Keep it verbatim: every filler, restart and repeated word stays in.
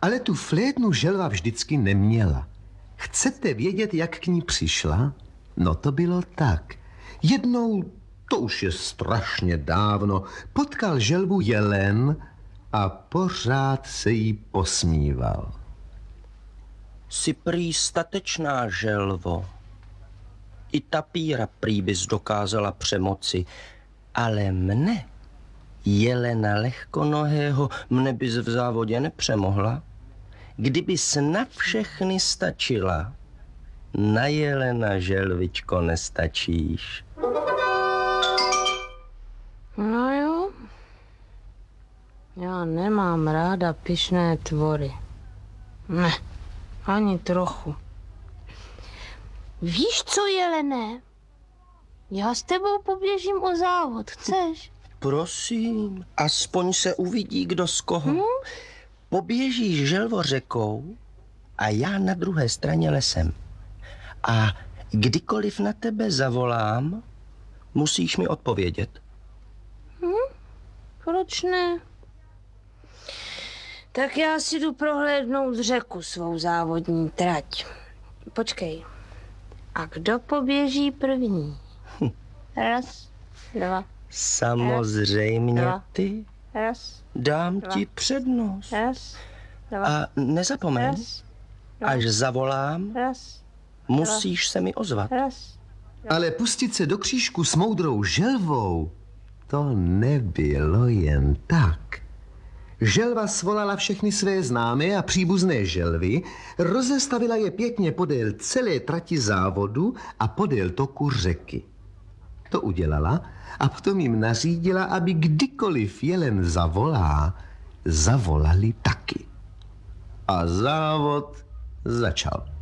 Ale tu flétnu želva vždycky neměla. Chcete vědět, jak k ní přišla? No to bylo tak. Jednou, to už je strašně dávno, potkal želvu jelen a pořád se jí posmíval. Jsi prý statečná, želvo. I tapíra prý bys dokázala přemoci, ale mne, jelena lehkonohého, mne bys v závodě nepřemohla. Kdybys na všechny stačila, na jelena, želvičko, nestačíš. No jo, já nemám ráda pyšné tvory. Ne, ani trochu. Víš co, Jelené? Já s tebou poběžím o závod, chceš? Prosím, aspoň se uvidí, kdo z koho. Hmm? Poběžíš, želvo, řekou a já na druhé straně lesem. A kdykoliv na tebe zavolám, musíš mi odpovědět. Hmm? Proč ne? Tak já si jdu prohlédnout řeku, svou závodní trať. Počkej. A kdo poběží první? Hm. Raz, dva. Samozřejmě Raz, ty. Raz, Dám dva. ti přednost. Raz, dva. A nezapomeň, Raz, dva. až zavolám, Raz, musíš se mi ozvat. raz. Ale pustit se do křížku s moudrou želvou, to nebylo jen tak. Želva svolala všechny své známé a příbuzné želvy, rozestavila je pěkně podél celé trati závodu a podél toku řeky. To udělala a potom jim nařídila, aby kdykoliv jelen zavolá, zavolali taky. A závod začal.